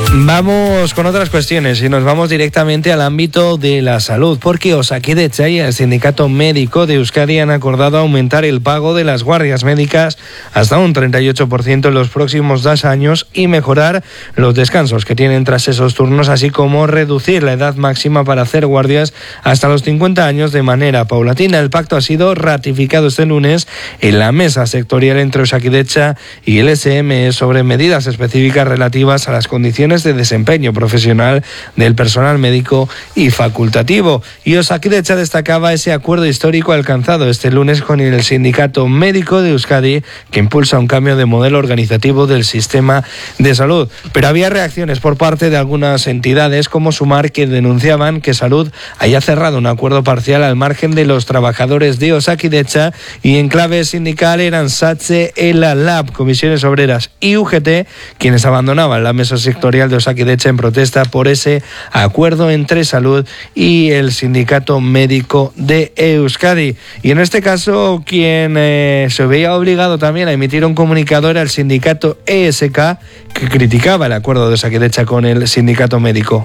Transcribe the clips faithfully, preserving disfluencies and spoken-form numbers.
Vamos con otras cuestiones y nos vamos directamente al ámbito de la salud, porque Osakidetza y el Sindicato Médico de Euskadi han acordado aumentar el pago de las guardias médicas hasta un treinta y ocho por ciento en los próximos dos años y mejorar los descansos que tienen tras esos turnos, así como reducir la edad máxima para hacer guardias hasta los cincuenta años de manera paulatina. El pacto ha sido ratificado este lunes en la mesa sectorial entre Osakidetza y el S M E sobre medidas específicas relativas a las condiciones de desempeño profesional del personal médico y facultativo. Y Osakidetza destacaba ese acuerdo histórico alcanzado este lunes con el Sindicato Médico de Euskadi, que impulsa un cambio de modelo organizativo del sistema de salud. Pero había reacciones por parte de algunas entidades como Sumar, que denunciaban que Salud haya cerrado un acuerdo parcial al margen de los trabajadores de Osakidetza, y en clave sindical eran SATSE, ELA, LAB, Comisiones Obreras y U G T quienes abandonaban la mesa sectorial de Osakidetza en protesta por ese acuerdo entre Salud y el Sindicato Médico de Euskadi. Y en este caso, quien eh, se veía obligado también a emitir un comunicado era el sindicato E S K, que criticaba el acuerdo de Osakidetza con el Sindicato Médico.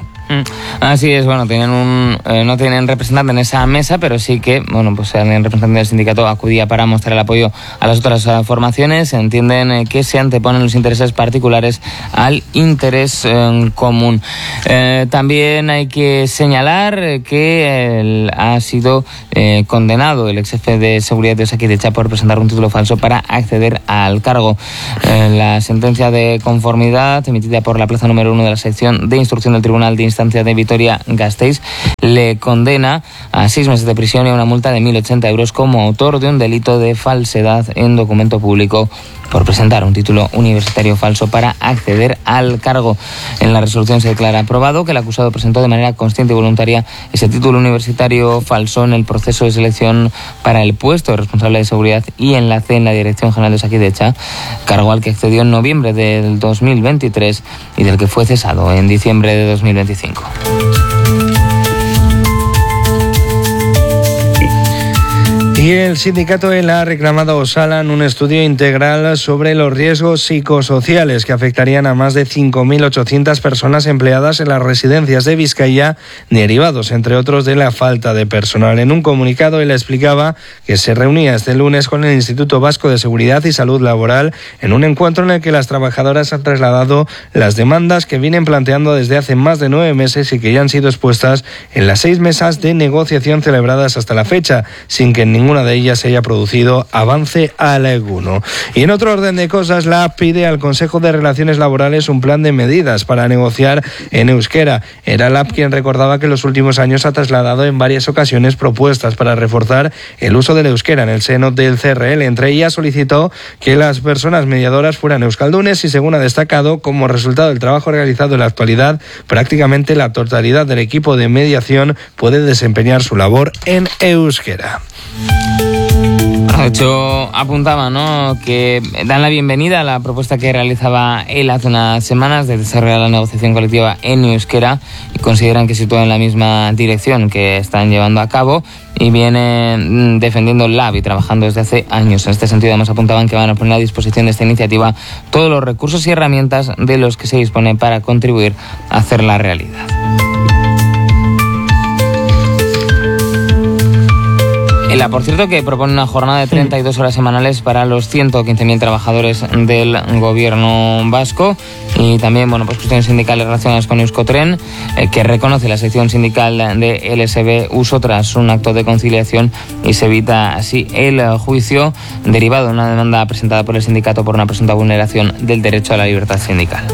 Así es, bueno, tienen un, eh, no tienen representante en esa mesa, pero sí que, bueno, pues el representante del sindicato acudía para mostrar el apoyo a las otras uh, formaciones. Entienden eh, que se anteponen los intereses particulares al interés eh, común. Eh, también hay que señalar que el, ha sido eh, condenado el ex jefe de seguridad de Osakidetza por presentar un título falso para acceder al cargo. Eh, la sentencia de conformidad emitida por la plaza número uno de la sección de instrucción del Tribunal de Instancia de Vitoria-Gasteiz le condena a seis meses de prisión y a una multa de mil ochenta euros como autor de un delito de falsedad en documento público por presentar un título universitario falso para acceder al cargo. En la resolución se declara aprobado que el acusado presentó de manera consciente y voluntaria ese título universitario falso en el proceso de selección para el puesto de responsable de seguridad y enlace en la Dirección General de Osakidetza, cargo al que accedió en noviembre del dos mil veintitrés y del que fue cesado en diciembre de dos mil veinticinco. Y el sindicato ELA ha reclamado a Osalan un estudio integral sobre los riesgos psicosociales que afectarían a más de cinco mil ochocientas personas empleadas en las residencias de Vizcaya, derivados, entre otros, de la falta de personal. En un comunicado, ELA explicaba que se reunía este lunes con el Instituto Vasco de Seguridad y Salud Laboral en un encuentro en el que las trabajadoras han trasladado las demandas que vienen planteando desde hace más de nueve meses y que ya han sido expuestas en las seis mesas de negociación celebradas hasta la fecha, sin que en ningún de ellas se haya producido avance alguno. Y en otro orden de cosas, la A P pide al Consejo de Relaciones Laborales un plan de medidas para negociar en euskera. Era la A P quien recordaba que en los últimos años ha trasladado en varias ocasiones propuestas para reforzar el uso del euskera en el seno del C R L. Entre ellas solicitó que las personas mediadoras fueran euskaldunes y, según ha destacado, como resultado del trabajo realizado en la actualidad, prácticamente la totalidad del equipo de mediación puede desempeñar su labor en euskera. De hecho, apuntaba, ¿no?, que dan la bienvenida a la propuesta que realizaba él hace unas semanas de desarrollar la negociación colectiva en euskera y consideran que sitúa en la misma dirección que están llevando a cabo y vienen defendiendo el lab y trabajando desde hace años. En este sentido, además, apuntaban que van a poner a disposición de esta iniciativa todos los recursos y herramientas de los que se dispone para contribuir a hacerla realidad. ELA, por cierto, que propone una jornada de treinta y dos horas semanales para los ciento quince mil trabajadores del gobierno vasco y también, bueno, pues cuestiones sindicales relacionadas con Euskotren, eh, que reconoce la sección sindical de L S B Uso tras un acto de conciliación y se evita así el juicio derivado de una demanda presentada por el sindicato por una presunta vulneración del derecho a la libertad sindical.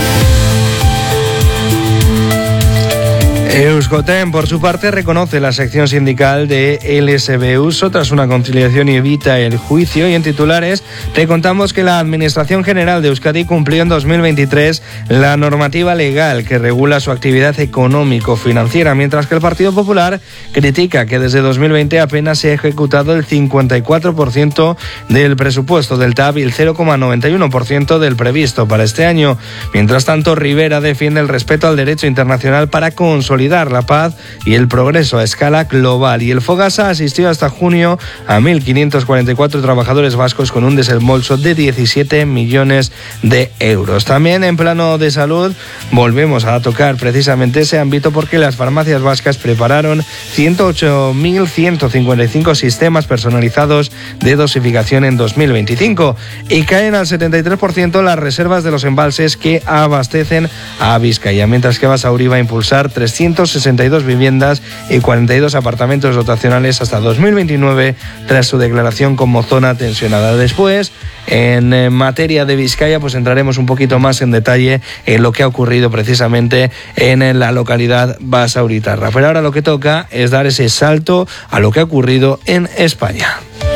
Euskotren, por su parte, reconoce la sección sindical de L S B Uso tras una conciliación y evita el juicio. Y en titulares te contamos que la Administración General de Euskadi cumplió en dos mil veintitrés la normativa legal que regula su actividad económico-financiera, mientras que el Partido Popular critica que desde dos mil veinte apenas se ha ejecutado el cincuenta y cuatro por ciento del presupuesto del T A B y el cero coma noventa y uno por ciento del previsto para este año. Mientras tanto, Rivera defiende el respeto al derecho internacional para consolidar consolidar la paz y el progreso a escala global. Y el Fogasa asistió hasta junio a mil quinientos cuarenta y cuatro trabajadores vascos con un desembolso de diecisiete millones de euros. También en plano de salud volvemos a tocar precisamente ese ámbito porque las farmacias vascas prepararon ciento ocho mil ciento cincuenta y cinco sistemas personalizados de dosificación en dos mil veinticinco y caen al setenta y tres por ciento las reservas de los embalses que abastecen a Vizcaya, mientras que Basauri va a impulsar trescientas sesenta y dos viviendas y cuarenta y dos apartamentos dotacionales hasta dos mil veintinueve tras su declaración como zona tensionada. Después, en materia de Vizcaya, pues entraremos un poquito más en detalle en lo que ha ocurrido precisamente en la localidad basauritarra. Pero ahora lo que toca es dar ese salto a lo que ha ocurrido en España.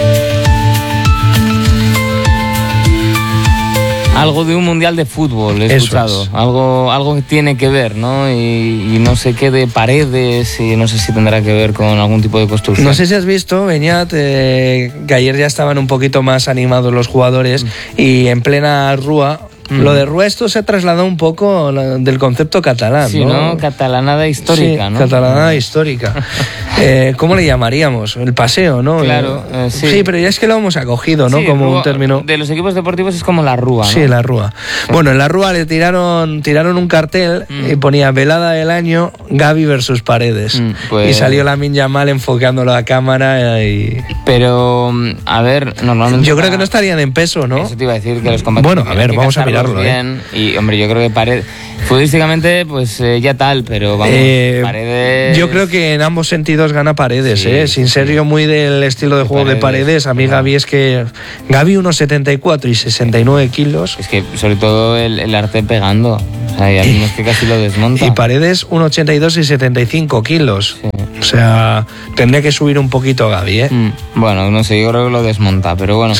Algo de un mundial de fútbol, he escuchado. Es. Algo, algo que tiene que ver, ¿no? Y, y no sé qué de Paredes, y no sé si tendrá que ver con algún tipo de construcción. No sé si has visto, Beñat, eh, que ayer ya estaban un poquito más animados los jugadores mm. y en plena rúa. Mm. Lo de Ruesto se ha trasladado un poco del concepto catalán, sí, ¿no? ¿no? Catalanada histórica, sí, ¿no? Catalanada histórica. eh, ¿Cómo le llamaríamos? El paseo, ¿no? Claro, eh, sí. Sí, pero ya es que lo hemos acogido, ¿no? Sí, como rúa, un término. De los equipos deportivos es como la rúa, ¿no? Sí, la rúa. Sí. Bueno, en la rúa le tiraron, tiraron un cartel mm. y ponía velada del año, Gavi versus Paredes. Mm, pues... Y salió Lamine Yamal enfocándolo a cámara y... Pero, a ver, normalmente... Yo para... creo que no estarían en peso, ¿no? Eso te iba a decir, que los compañeros... Bueno, a ver, vamos a mirarlo, bien, ¿eh? Y, hombre, yo creo que Paredes... Futbolísticamente, pues eh, ya tal, pero vamos, eh, Paredes... Yo creo que en ambos sentidos gana Paredes, sí, ¿eh? Sin sí, ser yo muy del estilo de juego Paredes, de Paredes, a mí no. Gavi es que... Gavi unos setenta y cuatro y sesenta y nueve kilos. Es que, sobre todo, el, el arte pegando. O sea, hay algunos que casi lo desmonta. Y Paredes, uno ochenta y dos y setenta y cinco kilos. Sí. O sea, tendría que subir un poquito Gavi, ¿eh? Mm, bueno, no sé, yo creo que lo desmonta, pero bueno.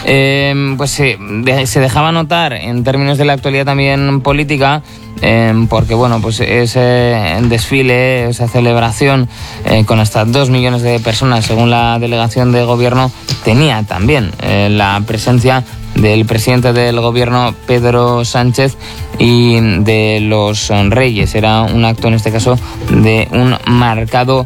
eh, pues sí, de, se dejaba notar en términos de la actualidad también política, eh, porque bueno, pues ese desfile, esa celebración eh, con hasta dos millones de personas, según la delegación de gobierno, tenía también eh, la presencia del presidente del gobierno, Pedro Sánchez, y de los reyes. Era un acto, en este caso, de un marcado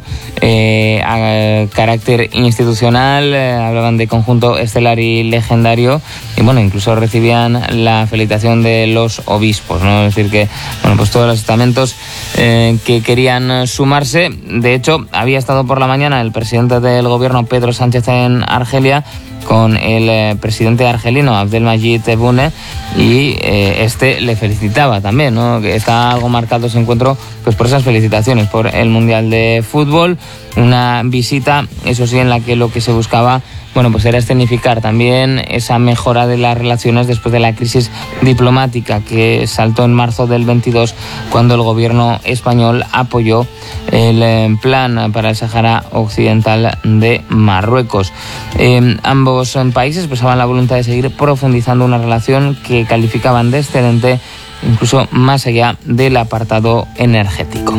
eh, a carácter institucional. Eh, hablaban de conjunto estelar y legendario, y bueno, incluso recibían la felicitación de los obispos, ¿no? Es decir que, bueno, pues todos los estamentos eh, que querían sumarse. De hecho, había estado por la mañana el presidente del gobierno, Pedro Sánchez, en Argelia, con el eh, presidente argelino, Abdelmadjid Tebboune, y eh, este le felicitaba también, ¿no? Que está algo marcado ese encuentro, pues por esas felicitaciones por el Mundial de Fútbol. Una visita, eso sí, en la que lo que se buscaba, bueno, pues era escenificar también esa mejora de las relaciones después de la crisis diplomática que saltó en marzo del veintidós, cuando el gobierno español apoyó el plan para el Sáhara Occidental de Marruecos. Eh, ambos países expresaban la voluntad de seguir profundizando una relación que calificaban de excelente, incluso más allá del apartado energético.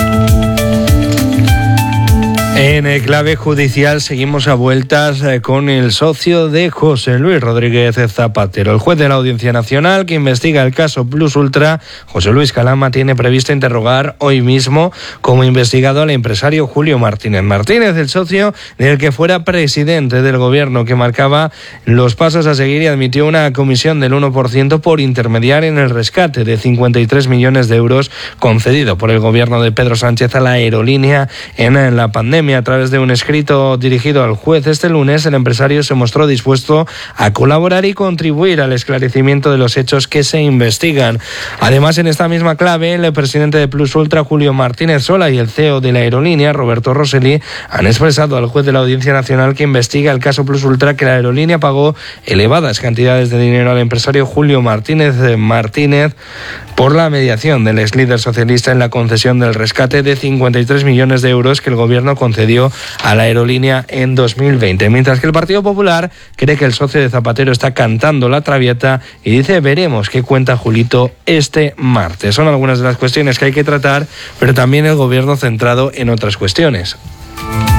En el clave judicial seguimos a vueltas con el socio de José Luis Rodríguez Zapatero. El juez de la Audiencia Nacional que investiga el caso Plus Ultra, José Luis Calama, tiene previsto interrogar hoy mismo como investigado al empresario Julio Martínez Martínez, el socio del que fuera presidente del gobierno, que marcaba los pasos a seguir y admitió una comisión del uno por ciento por intermediar en el rescate de cincuenta y tres millones de euros concedido por el gobierno de Pedro Sánchez a la aerolínea en la pandemia. A través de un escrito dirigido al juez este lunes, el empresario se mostró dispuesto a colaborar y contribuir al esclarecimiento de los hechos que se investigan. Además, en esta misma clave, el presidente de Plus Ultra, Julio Martínez Sola, y el C E O de la aerolínea, Roberto Rosselli, han expresado al juez de la Audiencia Nacional que investiga el caso Plus Ultra que la aerolínea pagó elevadas cantidades de dinero al empresario Julio Martínez Martínez por la mediación del ex líder socialista en la concesión del rescate de cincuenta y tres millones de euros que el gobierno concedió a la aerolínea en dos mil veinte. Mientras que el Partido Popular cree que el socio de Zapatero está cantando la traviata y dice: veremos qué cuenta Julito este martes. Son algunas de las cuestiones que hay que tratar, pero también el gobierno centrado en otras cuestiones.